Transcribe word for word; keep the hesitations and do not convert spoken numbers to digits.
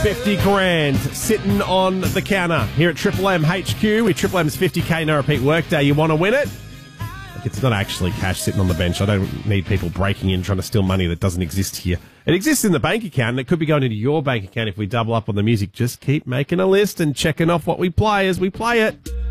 fifty grand sitting on the counter here at Triple M H Q with Triple M's fifty K no repeat workday. You want to win it? It's not actually cash sitting on the bench. I don't need people breaking in trying to steal money that doesn't exist here. It exists in the bank account, and it could be going into your bank account if we double up on the music. Just keep making a list and checking off what we play as we play it.